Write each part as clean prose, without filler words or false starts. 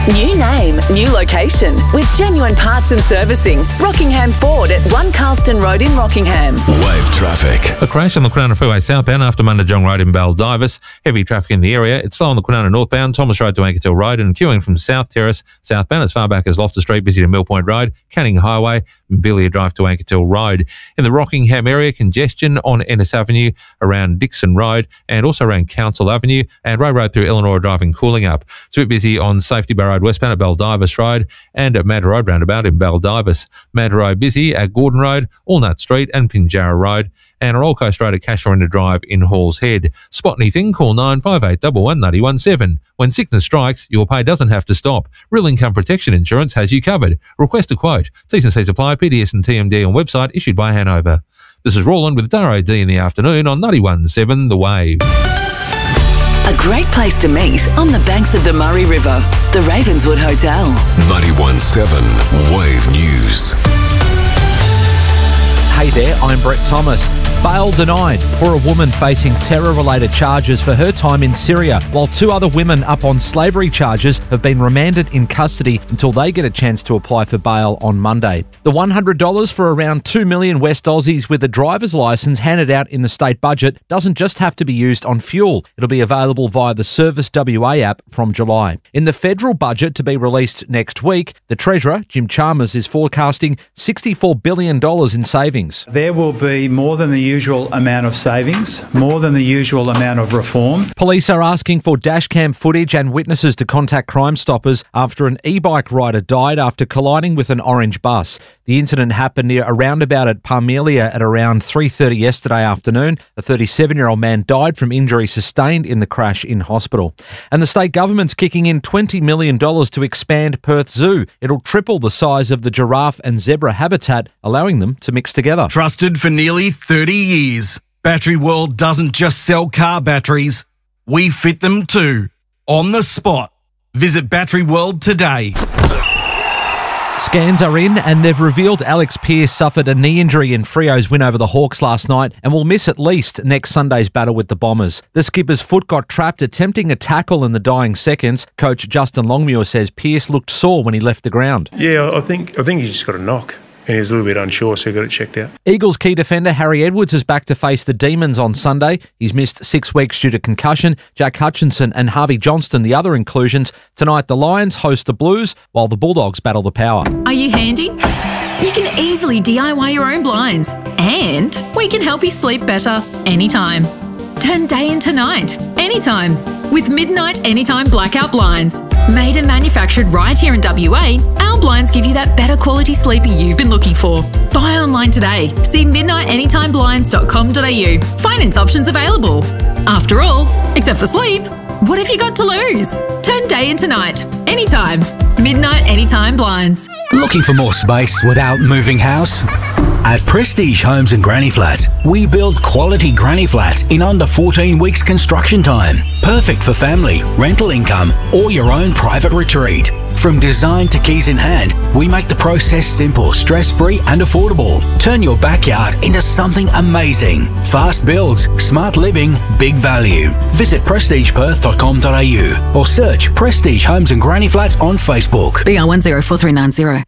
New name, new location with genuine parts and servicing. Rockingham Ford at 1 Carlston Road in Rockingham. Wave traffic. A crash on the Kwinana Freeway southbound after Mundajong Road in Baldivis. Heavy traffic in the area. It's slow on the Kwinana northbound, Thomas Road to Anketil Road, and queuing from South Terrace southbound as far back as Loftus Street, busy to Mill Point Road, Canning Highway, and Billiard Drive to Anketil Road. In the Rockingham area, congestion on Ennis Avenue around Dixon Road and also around Council Avenue and Road through Eleanor Drive and Cooling Up. It's a bit busy on Safety Bar Road westbound at Baldivis Road and at Mad Road roundabout in Baldivis. Mad Road busy at Gordon Road, Allnut Street and Pinjarra Road, and a Roll Coast Road at Casuarina Drive in Halls Head. Spot anything, call 958 11 When sickness strikes, your pay doesn't have to stop. Real Income Protection Insurance has you covered. Request a quote. T's and C's apply. PDS and TMD on website issued by Hanover. This is Roland with DAROD in the afternoon on 91.7 The Wave. A great place to meet on the banks of the Murray River. The Ravenswood Hotel. 91.7 Wave News. Hey there, I'm Brett Thomas. Bail denied for a woman facing terror-related charges for her time in Syria, while 2 other women up on slavery charges have been remanded in custody until they get a chance to apply for bail on Monday. The $100 for around 2 million West Aussies with a driver's licence handed out in the state budget doesn't just have to be used on fuel. It'll be available via the Service WA app from July. In the federal budget to be released next week, the Treasurer, Jim Chalmers, is forecasting $64 billion in savings. There will be more than the usual amount of savings, more than the usual amount of reform. Police are asking for dashcam footage and witnesses to contact Crime Stoppers after an e-bike rider died after colliding with an orange bus. The incident happened near a roundabout at Parmelia at around 3:30 yesterday afternoon. A 37-year-old man died from injury sustained in the crash in hospital. And the state government's kicking in $20 million to expand Perth Zoo. It'll triple the size of the giraffe and zebra habitat, allowing them to mix together. Trusted for nearly 30 years, Battery World doesn't just sell car batteries. We fit them too. On the spot. Visit Battery World today. Scans are in and they've revealed Alex Pearce suffered a knee injury in Freo's win over the Hawks last night and will miss at least next Sunday's battle with the Bombers. The skipper's foot got trapped attempting a tackle in the dying seconds. Coach Justin Longmuir says Pearce looked sore when he left the ground. Yeah, I think he just got a knock. And he was a little bit unsure, so he got it checked out. Eagles key defender Harry Edwards is back to face the Demons on Sunday. He's missed 6 weeks due to concussion. Jack Hutchinson and Harvey Johnston, the other inclusions. Tonight, the Lions host the Blues, while the Bulldogs battle the Power. Are you handy? You can easily DIY your own blinds, and we can help you sleep better anytime. Turn day into night, anytime, with Midnight Anytime Blackout Blinds. Made and manufactured right here in WA, our blinds give you that better quality sleep you've been looking for. Buy online today. See midnightanytimeblinds.com.au. Finance options available. After all, except for sleep, what have you got to lose? Turn day into night, anytime. Midnight Anytime Blinds. Looking for more space without moving house? At Prestige Homes and Granny Flats, we build quality granny flats in under 14 weeks construction time. Perfect for family, rental income, or your own private retreat. From design to keys in hand, we make the process simple, stress-free and affordable. Turn your backyard into something amazing. Fast builds, smart living, big value. Visit prestigeperth.com.au or search Prestige Homes and Granny Flats on Facebook. BR104390.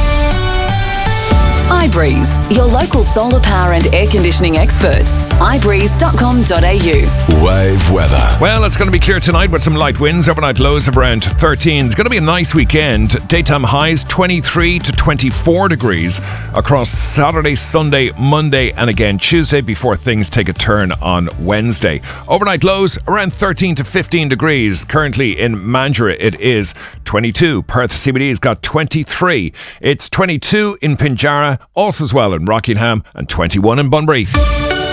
iBreeze, your local solar power and air conditioning experts. ibreeze.com.au. Wave weather. Well, it's going to be clear tonight with some light winds, overnight lows of around 13. It's going to be a nice weekend. Daytime highs 23 to 24 degrees across Saturday, Sunday, Monday, and again Tuesday before things take a turn on Wednesday. Overnight lows around 13 to 15 degrees. Currently in Mandurah it is 22. Perth CBD's got 23. It's 22 in Pinjarra, also as well in Rockingham, and 21 in Bunbury.